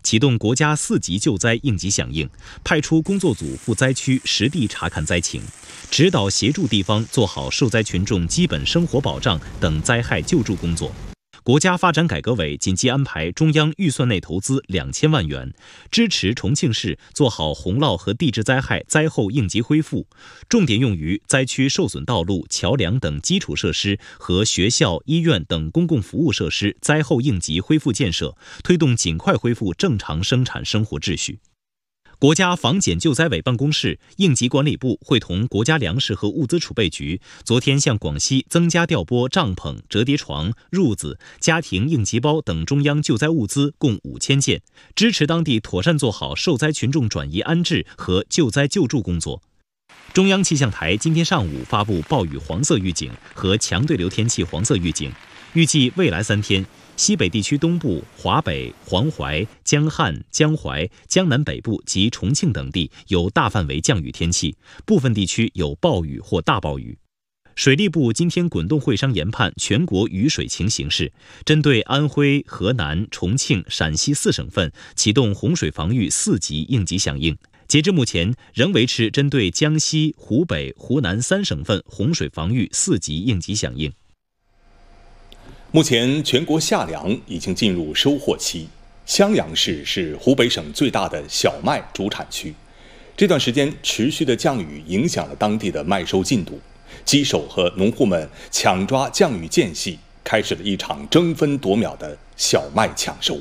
启动国家4级救灾应急响应，派出工作组赴灾区实地查看灾情，指导协助地方做好受灾群众基本生活保障等灾害救助工作。国家发展改革委紧急安排中央预算内投资2000万元，支持重庆市做好洪涝和地质灾害灾后应急恢复，重点用于灾区受损道路、桥梁等基础设施和学校、医院等公共服务设施灾后应急恢复建设，推动尽快恢复正常生产生活秩序。国家防检救灾委办公室、应急管理部会同国家粮食和物资储备局，昨天向广西增加调拨帐篷、折叠床、褥子、家庭应急包等中央救灾物资共5000件，支持当地妥善做好受灾群众转移安置和救灾救助工作。中央气象台今天上午发布暴雨黄色预警和强对流天气黄色预警，预计未来3天，西北地区东部、华北、黄淮、江汉、江淮、江南北部及重庆等地有大范围降雨天气，部分地区有暴雨或大暴雨。水利部今天滚动会商研判全国雨水情形势，针对安徽、河南、重庆、陕西4省份启动洪水防御4级应急响应。截至目前，仍维持针对江西、湖北、湖南3省份洪水防御4级应急响应。 目前，全国夏粮已经进入收获期。襄阳市是湖北省最大的小麦主产区，这段时间持续的降雨影响了当地的麦收进度，机手和农户们抢抓降雨间隙，开始了一场争分夺秒的小麦抢收。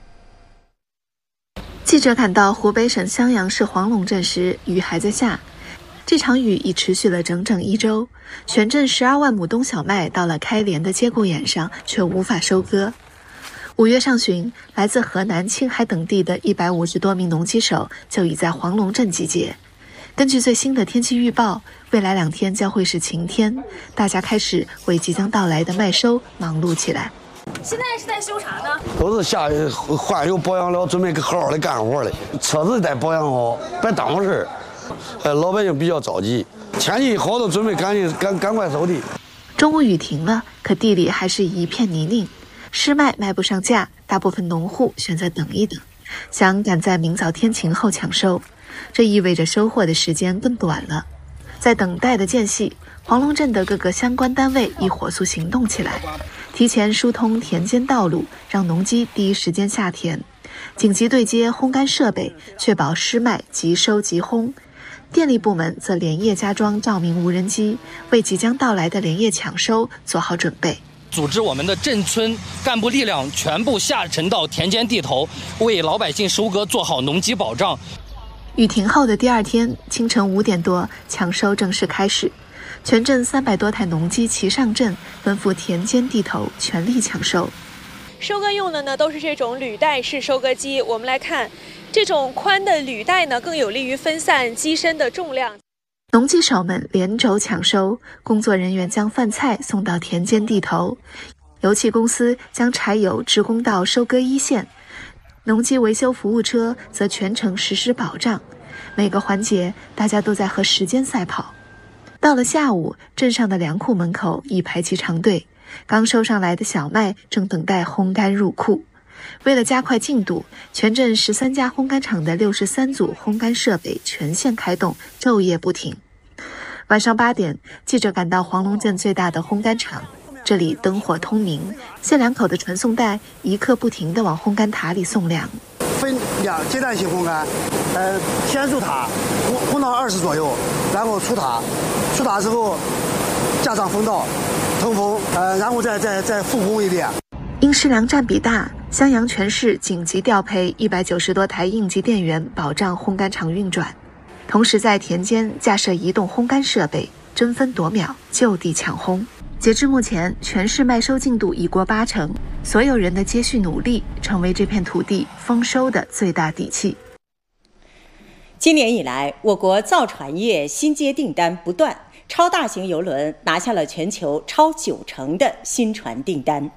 记者赶到湖北省襄阳市黄龙镇时，雨还在下。这场雨已持续了整整1周，全镇12万亩冬小麦到了开镰的节骨眼上，却无法收割。5月上旬，来自河南、青海等地的150多名农机手就已在黄龙镇集结。根据最新的天气预报，未来2天将会是晴天，大家开始为即将到来的麦收忙碌起来。 现在是在修啥呢？ 都是下换油保养了，准备好好的干活了。车子得保养好，别耽误事儿。老百姓比较着急，天气好都准备赶快收地。 中午雨停了，可地里还是一片泥泞，湿麦卖不上价，大部分农户选择等一等，想赶在明早天晴后抢收。这意味着收获的时间更短了。在等待的间隙，黄龙镇的各个相关单位已火速行动起来，提前疏通田间道路，让农机第一时间下田，紧急对接烘干设备，确保湿麦即收即烘。电力部门则连夜加装照明无人机，为即将到来的连夜抢收做好准备。 组织我们的镇村干部力量全部下沉到田间地头，为老百姓收割做好农机保障。 雨停后的第2天清晨5点多，抢收正式开始。全镇300多台农机齐上阵，奔赴田间地头，全力抢收。 收割用的呢都是这种履带式收割机。我们来看，这种宽的履带呢更有利于分散机身的重量。 农机手们连轴抢收，工作人员将饭菜送到田间地头，油气公司将柴油直供到收割一线，农机维修服务车则全程实施保障。每个环节大家都在和时间赛跑。到了下午，镇上的粮库门口已排起长队，刚收上来的小麦正等待烘干入库。为了加快进度，全镇13家烘干厂的63组烘干设备全线开动，昼夜不停。晚上8点，记者赶到黄龙镇最大的烘干厂，这里灯火通明，限粮口的传送带一刻不停地往烘干塔里送粮。 分2阶段性烘干，先入塔，烘到20左右，然后出塔，出塔之后加上风道，通风，然后再复烘一遍。 因食粮占比大，襄阳全市紧急调配190多台应急电源，保障烘干厂运转。同时在田间架设移动烘干设备，争分夺秒，就地抢烘。截至目前，全市麦收进度已过80%，所有人的接续努力成为这片土地丰收的最大底气。 今年以来，我国造船业新接订单不断，超大型邮轮拿下了全球超90%的新船订单。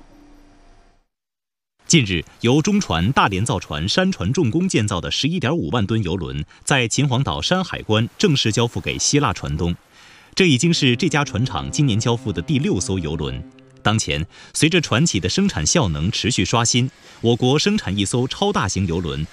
近日，由中船大连造船山船重工建造的11.5万吨邮轮，在秦皇岛山海关正式交付给希腊船东。这已经是这家船厂今年交付的第6艘邮轮。当前，随着船企的生产效能持续刷新，我国生产一艘超大型邮轮